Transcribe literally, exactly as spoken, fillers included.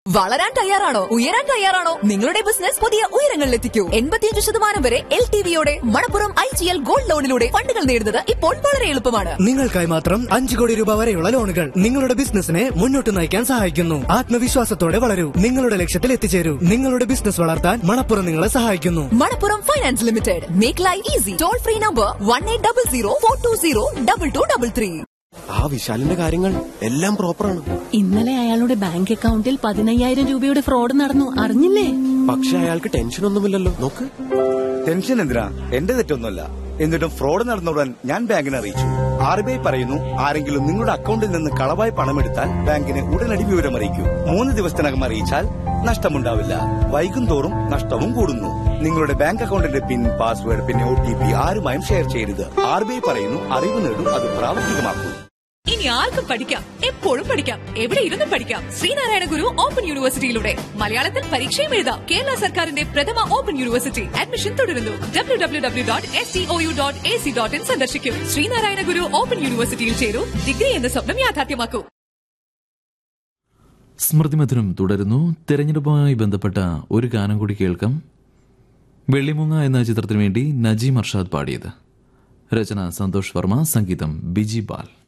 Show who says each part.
Speaker 1: വളരാൻ തയ്യാറാണോ? ഉയരാൻ തയ്യാറാണോ? നിങ്ങളുടെ ബിസിനസ് പുതിയ ഉയരങ്ങളിലെത്തിക്കൂ. എൺപത്തിയഞ്ച് ശതമാനം വരെ L T വിയോടെ Manappuram I G L gold ലോണിലൂടെ ഫണ്ടുകൾ നേടുന്നത് ഇപ്പോൾ വളരെ എളുപ്പമാണ്.
Speaker 2: നിങ്ങൾക്കായി മാത്രം അഞ്ചു കോടി രൂപ വരെയുള്ള ലോണുകൾ നിങ്ങളുടെ ബിസിനസിനെ മുന്നോട്ട് നയിക്കാൻ സഹായിക്കുന്നു. ആത്മവിശ്വാസത്തോടെ വളരൂ, നിങ്ങളുടെ ലക്ഷ്യത്തിൽ എത്തിച്ചേരൂ. നിങ്ങളുടെ ബിസിനസ് വളർത്താൻ മണപ്പുറം നിങ്ങളെ സഹായിക്കുന്നു.
Speaker 1: Manappuram finance limited. Make life easy. Toll free number one eight double zero four to zero double two double three.
Speaker 3: ആ വിശാലിന്റെ കാര്യങ്ങൾ എല്ലാം പ്രോപ്പറാണ്.
Speaker 4: ഇന്നലെ അയാളുടെ ബാങ്ക് അക്കൗണ്ടിൽ പതിനയ്യായിരം രൂപയുടെ ഫ്രോഡ് നടന്നു, അറിഞ്ഞില്ലേ?
Speaker 3: പക്ഷെ അയാൾക്ക് ടെൻഷനൊന്നുമില്ലല്ലോ. നോക്ക്.
Speaker 5: ടെൻഷൻ എന്തിനാ? എന്റെ തെറ്റൊന്നുമല്ല. എന്നിട്ടും ഫ്രോഡ് നടന്നുടൻ ഞാൻ ബാങ്കിനെ അറിയിച്ചു. ആർ ബി ഐ പറയുന്നു, ആരെങ്കിലും നിങ്ങളുടെ അക്കൗണ്ടിൽ നിന്ന് കളവായി പണമെടുത്താൽ ബാങ്കിനെ ഉടനടി വിവരം അറിയിക്കൂ. മൂന്ന് ദിവസത്തിനകം അറിയിച്ചാൽ നഷ്ടമുണ്ടാവില്ല. വൈകും തോറും നഷ്ടവും കൂടുന്നു. നിങ്ങളുടെ ബാങ്ക് അക്കൗണ്ടിന്റെ പിൻ, പാസ്വേഡ്, പിന്നെ ഒ ടി പി ആരുമായും ഷെയർ ചെയ്യരുത്. ആർ ബി ഐ പറയുന്നു, അറിവ് നേടും, അത് പ്രാവർത്തികമാക്കൂ.
Speaker 1: ഇനി ആർക്കും പഠിക്കാം, എപ്പോഴും പഠിക്കാം, എവിടെ ഇരുന്നും പഠിക്കാം. ശ്രീനാരായണ ഗുരു ഓപ്പൺ യൂണിവേഴ്സിറ്റിയിലൂടെ മലയാളത്തിൽ പരീക്ഷയും എഴുതാം. കേരള സർക്കാരിന്റെ പ്രഥമ ഓപ്പൺ യൂണിവേഴ്സിറ്റി. അഡ്മിഷൻ തുടരുന്നു. W W W dot S T O U dot A C dot in സന്ദർശിക്കും. ശ്രീനാരായണ ഗുരു ഓപ്പൺ യൂണിവേഴ്സിറ്റിയിൽ ചേരൂ. ഡിഗ്രി എന്ന സ്വപ്നം യാഥാർത്ഥ്യമാക്കൂ.
Speaker 6: സ്മൃതിമധുരം തുടരുന്നു. തെരഞ്ഞെടുപ്പുമായി ബന്ധപ്പെട്ട ഒരു ഗാനം കൂടി കേൾക്കാം. വെള്ളിമുങ്ങ എന്ന ചിത്രത്തിനു വേണ്ടി നജീം അർഷാദ് പാടിയത്. രചന സന്തോഷ് വർമ്മ, സംഗീതം ബിജി ബാൽ.